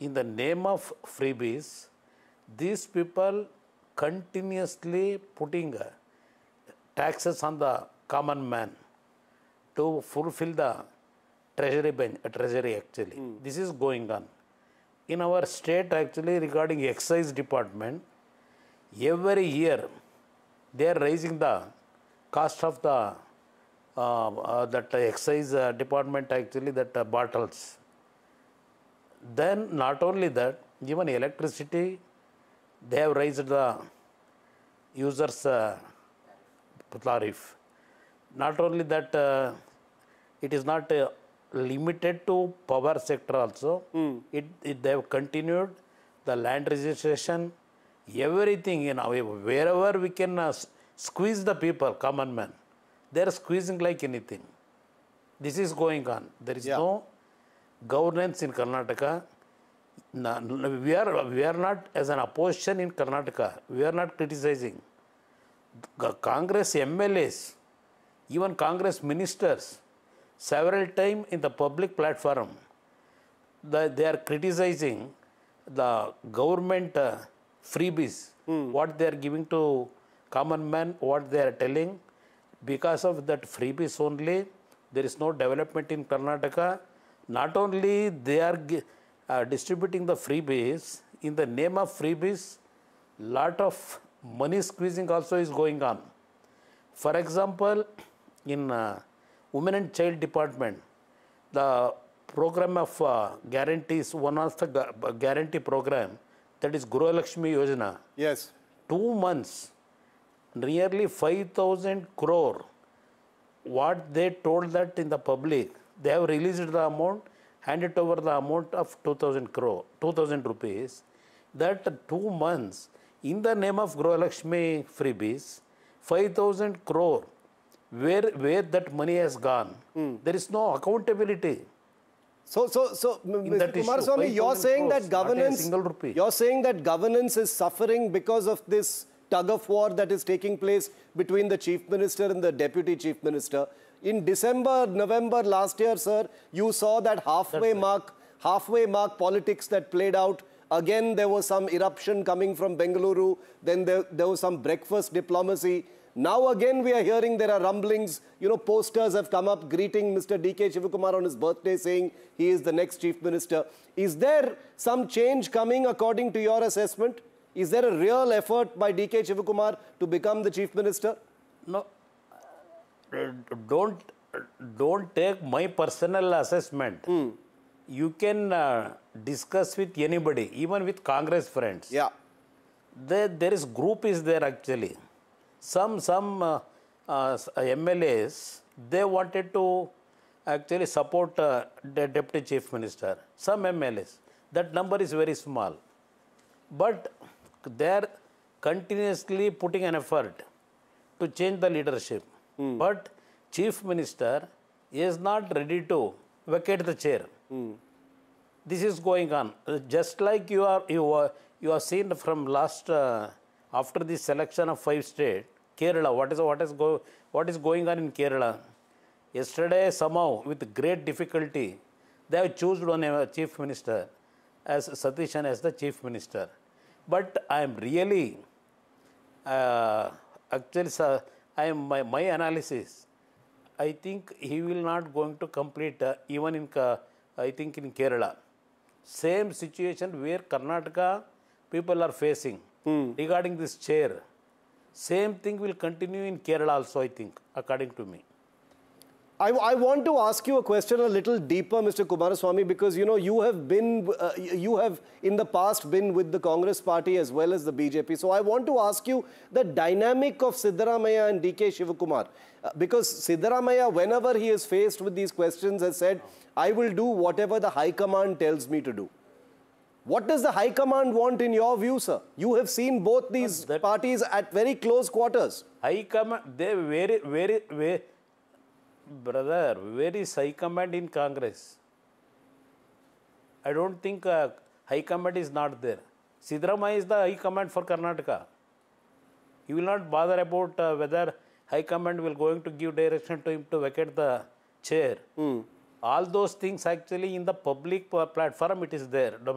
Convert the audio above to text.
in the name of freebies, these people continuously putting taxes on the common man to fulfill the treasury actually. This is going on. In our state actually regarding excise department, every year they are raising the cost of the that excise department actually that bottles. Then not only that, even electricity, they have raised the users tariff. Not only that, it is not limited to power sector also. They have continued the land registration, everything, wherever we can squeeze the people, common man, they are squeezing like anything. This is going on. There is no governance in Karnataka. We are not, as an opposition in Karnataka, we are not criticizing. Congress MLAs, even Congress ministers, several times in the public platform, they are criticizing the government freebies, what they are giving to common man, what they are telling. Because of that freebies only, there is no development in Karnataka. Not only they are distributing the freebies, in the name of freebies, lot of money squeezing also is going on. For example, in Women and Child Department, the program of guarantees, one of the guarantee program, that is Guru Lakshmi Yojana. Yes. 2 months, nearly 5,000 crore. What they told that in the public, they have released the amount, handed over the amount of 2,000 rupees. That 2 months, in the name of Guru Lakshmi freebies, 5,000 crore, where that money has gone, there is no accountability. So, Mr. Kumaraswamy, you're saying that governance, you're saying that governance is suffering because of this tug of war that is taking place between the Chief Minister and the Deputy Chief Minister. In December, November last year, sir, you saw that halfway mark politics that played out. Again, there was some eruption coming from Bengaluru. Then there was some breakfast diplomacy. Now again, we are hearing there are rumblings. Posters have come up greeting Mr. D.K. Shivakumar on his birthday, saying he is the next Chief Minister. Is there some change coming according to your assessment? Is there a real effort by D.K. Shivakumar to become the Chief Minister? No, don't take my personal assessment. You can discuss with anybody, even with Congress friends. Yeah. There is group is there actually. Some MLAs, they wanted to actually support the Deputy Chief Minister. Some MLAs, that number is very small. But they are continuously putting an effort to change the leadership. But Chief Minister is not ready to vacate the chair. This is going on. Just like you are seen from last after the selection of 5 states, Kerala. What is going on in Kerala? Yesterday, somehow with great difficulty, they have chosen one Chief Minister as Satishan as the Chief Minister. But I am really actually, my analysis, I think he will not going to complete even in I think in Kerala. Same situation where Karnataka people are facing regarding this chair. Same thing will continue in Kerala also, I think, according to me. I want to ask you a question a little deeper, Mr. Kumaraswamy, because you have in the past been with the Congress party as well as the BJP. So I want to ask you the dynamic of Siddaramaiah and D.K. Shivakumar, because Siddaramaiah, whenever he is faced with these questions, has said, "I will do whatever the High Command tells me to do." What does the High Command want in your view, sir? You have seen both these parties at very close quarters. High Command, they very brother, where is High Command in Congress? I don't think High Command is not there. Siddaramaiah is the High Command for Karnataka. He will not bother about whether High Command will going to give direction to him to vacate the chair. All those things actually in the public platform it is there.